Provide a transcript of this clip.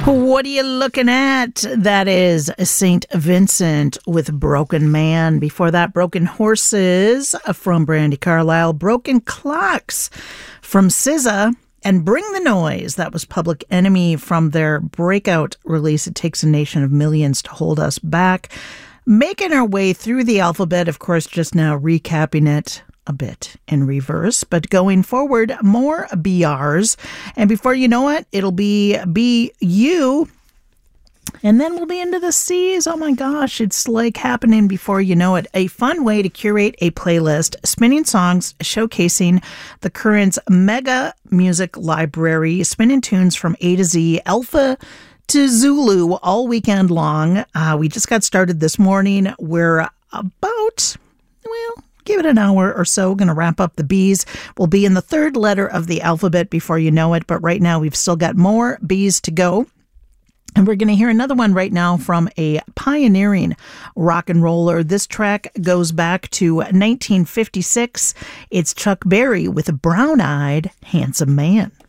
What are you looking at? That is St. Vincent with Broken Man. Before that, Broken Horses from Brandi Carlile. Broken Clocks from SZA. And Bring the Noise. That was Public Enemy from their breakout release, It Takes a Nation of Millions to Hold Us Back. Making our way through the alphabet, of course, just now recapping it a bit in reverse, but going forward, more BRs. And before you know it, it'll be you. And then we'll be into the C's. Oh my gosh, it's like happening before you know it. A fun way to curate a playlist, spinning songs showcasing the current mega music library, spinning tunes from A to Z, Alpha to Zulu all weekend long. We just got started this morning. We're about, give it an hour or so. Going to wrap up the B's. We'll be in the third letter of the alphabet before you know it. But right now, we've still got more B's to go. And we're going to hear another one right now from a pioneering rock and roller. This track goes back to 1956. It's Chuck Berry with a Brown-Eyed Handsome Man.